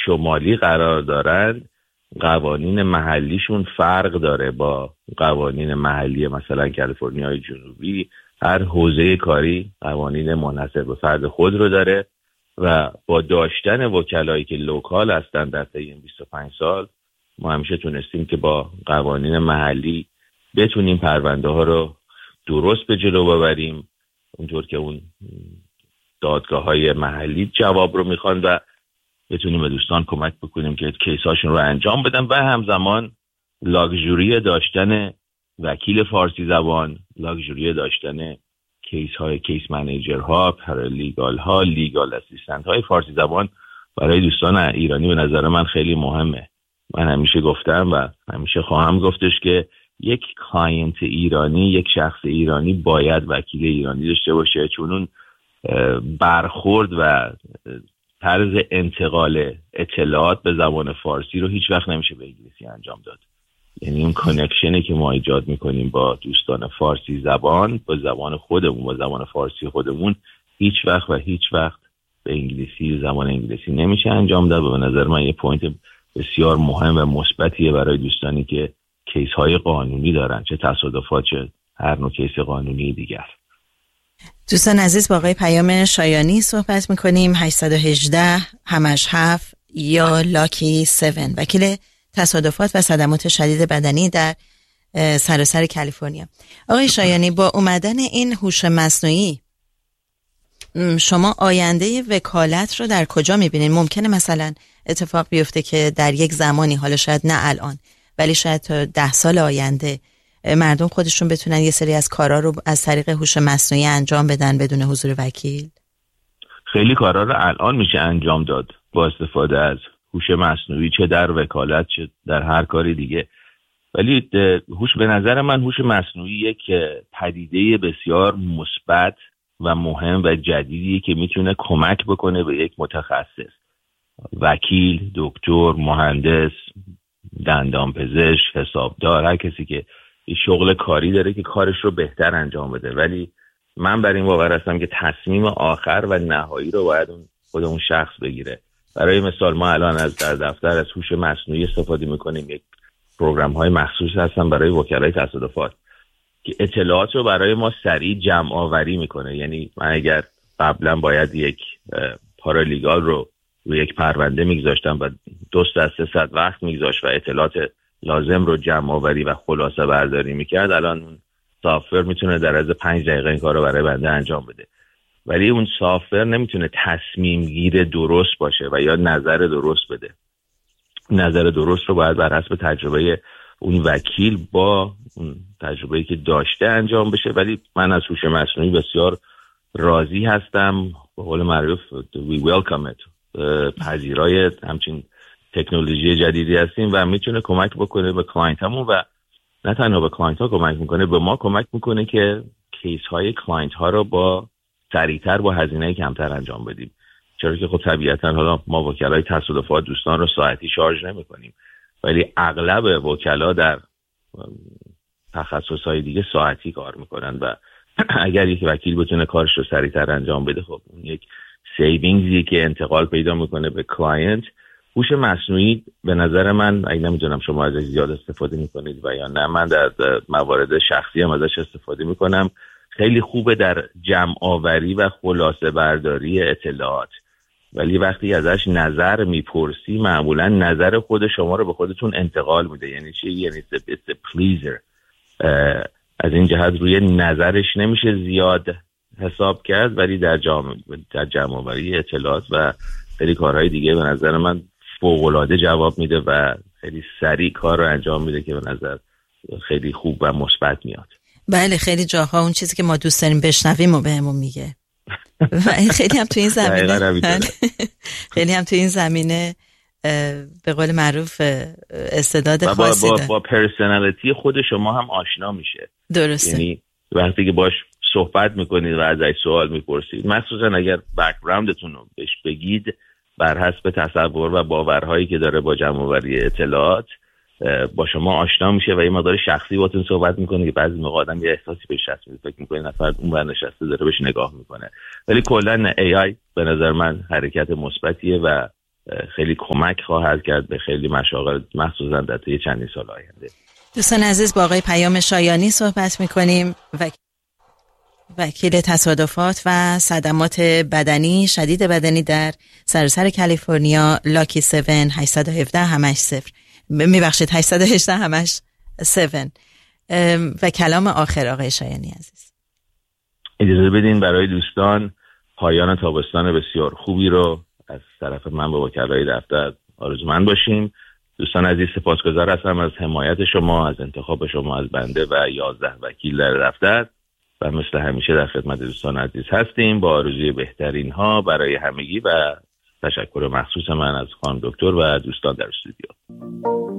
شمالی قرار دارن قوانین محلیشون فرق داره با قوانین محلی مثلا کالیفرنیای جنوبی. هر حوزه کاری قوانین منحصر به فرد خود رو داره و با داشتن وکلایی که لوکال هستن در طی این 25 سال ما همیشه تونستیم که با قوانین محلی بتونیم پرونده ها رو درست به جلو ببریم اونطور که اون دادگاه های محلی جواب رو میخوان و بتونیم به دوستان کمک بکنیم که کیس هاشون رو انجام بدن و همزمان لاکچوری داشتن وکیل فارسی زبان، لاکچوری داشتن کیس منیجر ها، پرالیگال ها، لیگال اسیستنت های فارسی زبان برای دوستان ایرانی به نظر من خیلی مهمه. من همیشه گفتم و همیشه خواهم گفتش که یک کلاینت ایرانی، یک شخص ایرانی باید وکیل ایرانی داشته باشه، چون اون برخورد و طرز انتقال اطلاعات به زبان فارسی رو هیچ وقت نمیشه به انگلیسی انجام داد. یعنی اون کانکشنی که ما ایجاد میکنیم با دوستان فارسی زبان، با زبان خودمون، با زبان فارسی خودمون، هیچ وقت به انگلیسی، زبان انگلیسی نمیشه انجام داد. و به نظر من یه پوینت بسیار مهم و مثبتیه برای دوستانی که کیس های قانونی دارن، چه تصادفات چه هر نوع کیس قانونی دیگر. دوستان عزیز، با آقای پیام شایانی صحبت میکنیم. 818 7 یا لاکی 7، وکیل تصادفات و صدمات شدید بدنی در سراسر کالیفرنیا. آقای شایانی، با اومدن این هوش مصنوعی شما آینده وکالت رو در کجا میبینید؟ ممکنه مثلا اتفاق بیفته که در یک زمانی، حالا شاید نه الان ولی شاید تا 10 سال آینده، مردم خودشون بتونن یه سری از کارا رو از طریق هوش مصنوعی انجام بدن بدون حضور وکیل؟ خیلی کارا رو الان میشه انجام داد با استفاده از هوش مصنوعی، چه در وکالت چه در هر کاری دیگه. ولی به نظر من هوش مصنوعی یک پدیده بسیار مثبت و مهم و جدیدی که میتونه کمک بکنه به یک متخصص، وکیل، دکتر، مهندس، دندانپزشک، حسابدار، هر کسی که شغل کاری داره که کارش رو بهتر انجام بده. ولی من بر این باور هستم که تصمیم آخر و نهایی رو باید خود اون شخص بگیره. برای مثال ما الان در دفتر از هوش مصنوعی استفاده میکنیم. یک پروگرام های مخصوص هستن برای وکلای تصادفات که اطلاعات رو برای ما سریع جمع آوری میکنه. یعنی من اگر قبلا باید یک پارالیگال رو روی یک پرونده میگذاشتم و 200 وقت میگذاشت و اطلاعات لازم رو جمع آوری و خلاصه برداری میکرد، الان سافر میتونه در از 5 دقیقه این کار رو برای بنده انجام بده. ولی اون سافر نمیتونه تصمیم گیر درست باشه و یا نظر درست بده. نظر درست رو باید بر حسب تجربه اون وکیل با اون تجربه‌ای که داشته انجام بشه. ولی من از هوش مصنوعی بسیار راضی هستم. به قول معروف we welcome it. پذیرای همچین تکنولوژی جدیدی هستیم و میتونه کمک بکنه به کلاینت همون و نه تنها به کلاینت ها کمک میکنه، به ما کمک میکنه که کیس های کلاینت ها رو با سریعتر با هزینه کمتر انجام بدیم. چرا که خب طبیعتا حالا ما وکلای تصادفات دوستان رو ساعتی شارژ نمی‌کنیم، ولی اغلب وکلا در تخصص‌های دیگه ساعتی کار میکنن و اگر یک وکیل بتونه کارش رو سریعتر انجام بده، خب اون یک سیوینگزی که انتقال پیدا میکنه به کلاینت. هوش مصنوعی به نظر من، اگه نمیدونم شما ازش زیاد استفاده میکنید و یا نه، من در موارد شخصی هم ازش استفاده میکنم. خیلی خوبه در جمع آوری و خلاصه برداری اطلاعات، ولی وقتی ازش نظر میپرسی معمولا نظر خود شما رو به خودتون انتقال میده. یعنی چی؟ یعنی it's a pleaser. از این جهت روی نظرش نمیشه زیاد حساب کرد، ولی در جمع آوری اطلاعات و خیلی کارهای دیگه به نظر من فوق‌العاده جواب میده و خیلی سریع کار رو انجام میده که به نظر خیلی خوب و مثبت میاد. بله، خیلی جاها اون چیزی که ما دوست داریم بشنویم و بهمون میگه. و خیلی هم تو این زمینه خیلی هم تو این زمینه به قول معروف استعداد خاصی داره. با پرسنالیتی خود شما هم آشنا میشه. درسته. یعنی وقتی که باش صحبت میکنید و ازش سوال میپرسید، مخصوصا اگر بک‌گراندتون رو بهش بگید، بر حسب تصور و باورهایی که داره با جمع آوری اطلاعات با شما آشنا میشه و یه مقدار شخصی باهاتون صحبت میکنه که بعضی موقع آدم یه احساسی بهش هست، فکر میکنه نفر اون ور نشسته داره بهش نگاه میکنه. ولی کلا AI به نظر من حرکت مثبتیه و خیلی کمک خواهد کرد به خیلی مشاغل، مخصوصا در طی چندین سال آینده. دوستان عزیز، با آقای پیام شایانی صحبت میکنیم، وکیل تصادفات و صدمات بدنی شدید بدنی در سراسر کالیفرنیا. لاکی 7 817 همش 0 میبخشید 818 همش 7. و کلام آخر آقای شایانی عزیز. اجازه بدین برای دوستان پایان تابستان بسیار خوبی رو از طرف من با وکلای دفتر آرزومند باشیم. دوستان عزیز، سپاسگزار هستم از حمایت شما، از انتخاب شما از بنده و 11 وکیل در دفتر و مثل همیشه در خدمت دوستان عزیز هستیم با آرزوی بهترین ها برای همگی و تشکر مخصوص من از خانم دکتر و دوستان در استودیو.